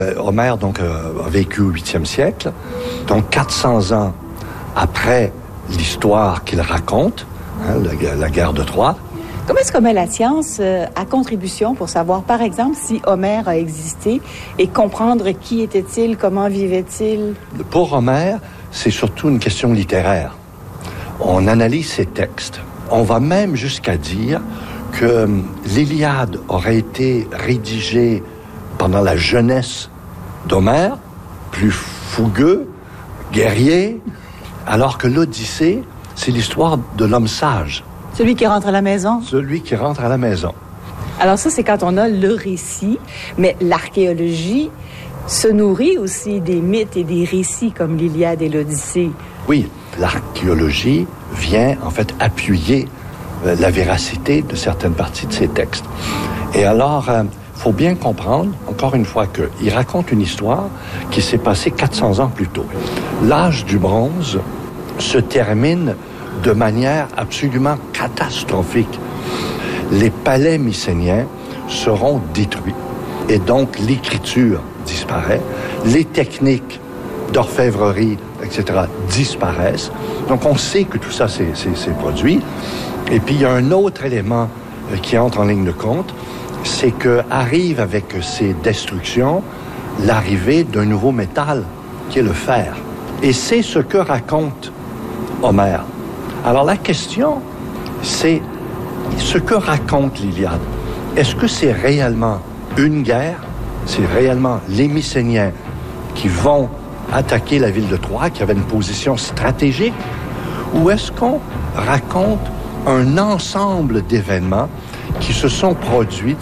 Homère donc, a vécu au 8e siècle, donc 400 ans après l'histoire qu'il raconte, la guerre de Troie. Comment est-ce qu'on met la science à contribution pour savoir, par exemple, si Homère a existé et comprendre qui était-il, comment vivait-il? Pour Homère, c'est surtout une question littéraire. On analyse ses textes. On va même jusqu'à dire que l'Iliade aurait été rédigée pendant la jeunesse d'Homère, plus fougueux, guerrier, alors que l'Odyssée, c'est l'histoire de l'homme sage. Celui qui rentre à la maison? Celui qui rentre à la maison. Alors ça, c'est quand on a le récit, mais l'archéologie se nourrit aussi des mythes et des récits comme l'Iliade et l'Odyssée. Oui, l'archéologie vient en fait appuyer la véracité de certaines parties de ces textes. Et alors, faut bien comprendre, encore une fois, qu'il raconte une histoire qui s'est passée 400 ans plus tôt. L'âge du bronze se termine de manière absolument catastrophique. Les palais mycéniens seront détruits. Et donc, l'écriture disparaît. Les techniques d'orfèvrerie, etc., disparaissent. Donc, on sait que tout ça s'est produit. Et puis, il y a un autre élément qui entre en ligne de compte, c'est qu'arrive avec ces destructions l'arrivée d'un nouveau métal, qui est le fer. Et c'est ce que raconte Homère. Alors la question, c'est ce que raconte l'Iliade. Est-ce que c'est réellement une guerre? C'est réellement les Mycéniens qui vont attaquer la ville de Troie, qui avait une position stratégique? Ou est-ce qu'on raconte un ensemble d'événements qui se sont produits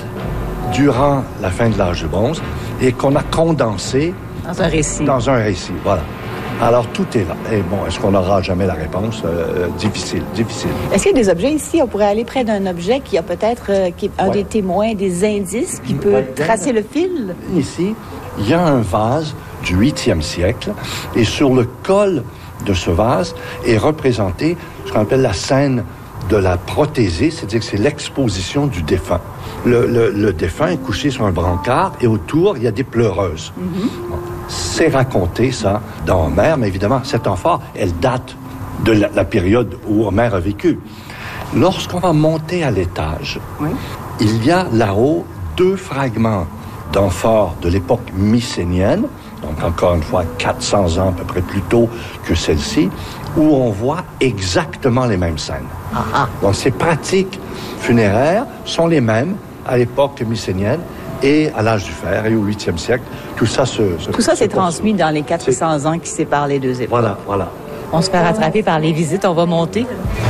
durant la fin de l'âge du bronze et qu'on a condensé dans un récit, voilà. Alors, tout est là. Et bon, est-ce qu'on n'aura jamais la réponse? Difficile. Est-ce qu'il y a des objets ici? On pourrait aller près d'un objet qui a peut-être un des témoins, des indices qui peut tracer le fil? Ici, il y a un vase du 8e siècle et sur le col de ce vase est représentée ce qu'on appelle la scène de la prothésée, c'est-à-dire que c'est l'exposition du défunt. Le défunt est couché sur un brancard et autour, il y a des pleureuses. Bon, c'est raconté, ça, dans Homère, mais évidemment, cette amphore, elle date de la période où Homère a vécu. Lorsqu'on va monter à l'étage, il y a là-haut 2 fragments d'amphores de l'époque mycénienne, donc encore une fois 400 ans à peu près plus tôt que celle-ci, où on voit exactement les mêmes scènes. Donc ces pratiques funéraires sont les mêmes à l'époque mycénienne et à l'âge du fer et au 8e siècle. Tout ça s'est transmis dans les 400 ans qui séparent les deux époques. Voilà. On se fait rattraper par les visites, on va monter.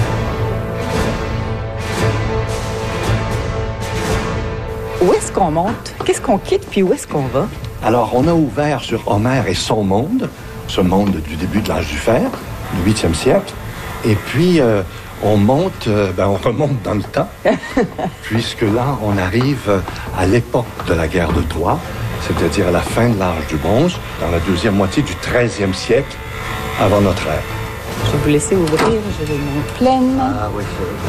Où est-ce qu'on monte? Qu'est-ce qu'on quitte, puis où est-ce qu'on va? Alors, on a ouvert sur Homère et son monde, ce monde du début de l'âge du fer, du 8e siècle, et puis on monte, on remonte dans le temps, puisque là, on arrive à l'époque de la guerre de Troie, c'est-à-dire à la fin de l'âge du bronze, dans la deuxième moitié du 13e siècle avant notre ère. Je vais vous laisser ouvrir, je vais mon pleine. Ah oui, c'est vrai.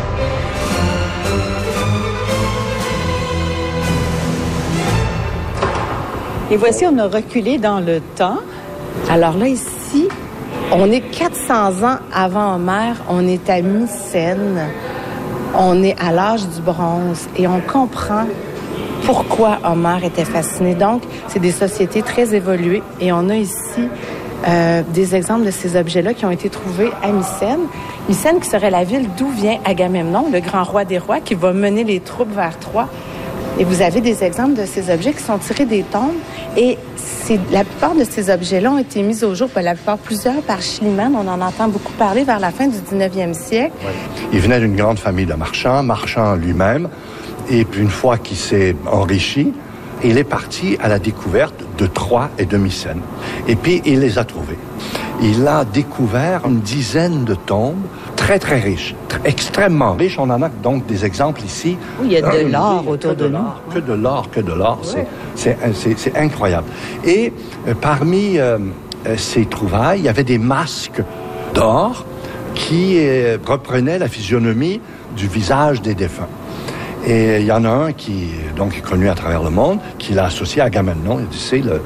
Et voici, on a reculé dans le temps. Alors là, ici, on est 400 ans avant Homère, on est à Mycène, on est à l'âge du bronze et on comprend pourquoi Homère était fasciné. Donc, c'est des sociétés très évoluées et on a ici des exemples de ces objets-là qui ont été trouvés à Mycène. Mycène qui serait la ville d'où vient Agamemnon, le grand roi des rois, qui va mener les troupes vers Troie. Et vous avez des exemples de ces objets qui sont tirés des tombes. Et la plupart de ces objets-là ont été mis au jour, la plupart plusieurs par Schliemann. On en entend beaucoup parler vers la fin du 19e siècle. Oui. Il venait d'une grande famille de marchand lui-même. Et puis une fois qu'il s'est enrichi, il est parti à la découverte de Troie et de Mycène. Et puis il les a trouvés. Il a découvert une dizaine de tombes très, très riches, extrêmement riches. On en a donc des exemples ici. Oui, il y a de l'or autour de nous. Que de l'or. Ouais. C'est incroyable. Et parmi ces trouvailles, il y avait des masques d'or qui reprenaient la physionomie du visage des défunts. Et il y en a un qui donc est connu à travers le monde, qui l'a associé à Agamemnon. Il dit c'est